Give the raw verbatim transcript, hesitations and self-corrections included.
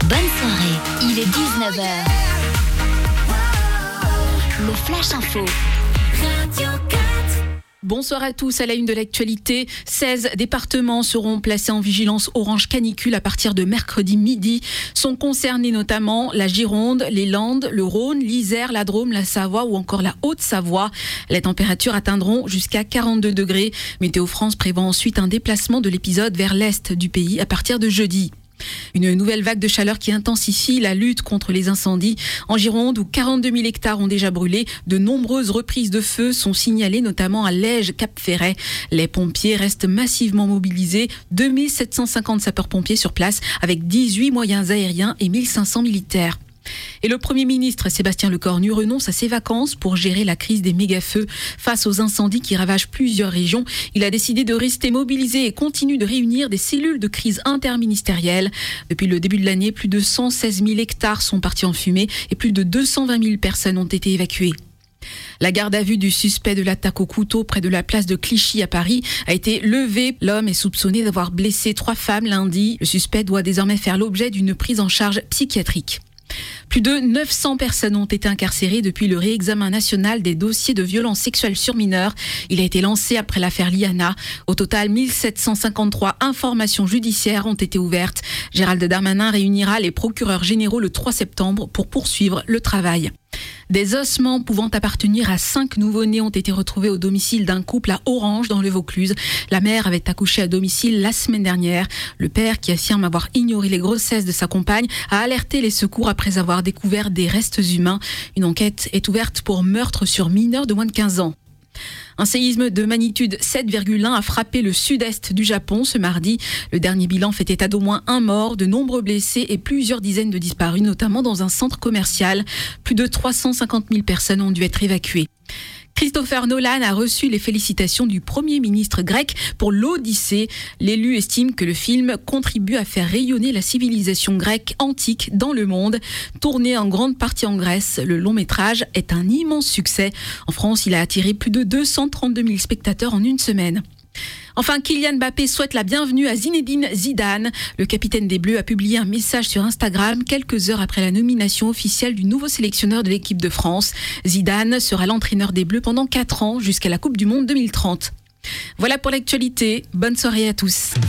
Bonne soirée, il est dix-neuf heures. Le Flash Info. Radio quatre. Bonsoir à tous. À la une de l'actualité, seize départements seront placés en vigilance orange canicule à partir de mercredi midi. Sont concernés notamment la Gironde, les Landes, le Rhône, l'Isère, la Drôme, la Savoie ou encore la Haute-Savoie. Les températures atteindront jusqu'à quarante-deux degrés. Météo France prévoit ensuite un déplacement de l'épisode vers l'est du pays à partir de jeudi. Une nouvelle vague de chaleur qui intensifie la lutte contre les incendies. En Gironde, où quarante-deux mille hectares ont déjà brûlé, de nombreuses reprises de feu sont signalées, notamment à Lège, Cap-Ferret. Les pompiers restent massivement mobilisés. deux mille sept cent cinquante sapeurs-pompiers sur place, avec dix-huit moyens aériens et mille cinq cents militaires. Et le Premier ministre Sébastien Lecornu renonce à ses vacances pour gérer la crise des méga-feux. Face aux incendies qui ravagent plusieurs régions, il a décidé de rester mobilisé et continue de réunir des cellules de crise interministérielles. Depuis le début de l'année, plus de cent seize mille hectares sont partis en fumée et plus de deux cent vingt mille personnes ont été évacuées. La garde à vue du suspect de l'attaque au couteau près de la place de Clichy à Paris a été levée. L'homme est soupçonné d'avoir blessé trois femmes lundi. Le suspect doit désormais faire l'objet d'une prise en charge psychiatrique. Plus de neuf cents personnes ont été incarcérées depuis le réexamen national des dossiers de violences sexuelles sur mineurs. Il a été lancé après l'affaire Liana. Au total, mille sept cent cinquante-trois informations judiciaires ont été ouvertes. Gérald Darmanin réunira les procureurs généraux le trois septembre pour poursuivre le travail. Des ossements pouvant appartenir à cinq nouveau-nés ont été retrouvés au domicile d'un couple à Orange dans le Vaucluse. La mère avait accouché à domicile la semaine dernière. Le père, qui affirme avoir ignoré les grossesses de sa compagne, a alerté les secours après avoir découvert des restes humains. Une enquête est ouverte pour meurtre sur mineur de moins de quinze ans. Un séisme de magnitude sept virgule un a frappé le sud-est du Japon ce mardi. Le dernier bilan fait état d'au moins un mort, de nombreux blessés et plusieurs dizaines de disparus, notamment dans un centre commercial. Plus de trois cent cinquante mille personnes ont dû être évacuées. Christopher Nolan a reçu les félicitations du Premier ministre grec pour l'Odyssée. L'élu estime que le film contribue à faire rayonner la civilisation grecque antique dans le monde. Tourné en grande partie en Grèce, le long métrage est un immense succès. En France, il a attiré plus de deux cent trente-deux mille spectateurs en une semaine. Enfin, Kylian Mbappé souhaite la bienvenue à Zinedine Zidane. Le capitaine des Bleus a publié un message sur Instagram quelques heures après la nomination officielle du nouveau sélectionneur de l'équipe de France. Zidane sera l'entraîneur des Bleus pendant quatre ans jusqu'à la Coupe du Monde deux mille trente. Voilà pour l'actualité. Bonne soirée à tous.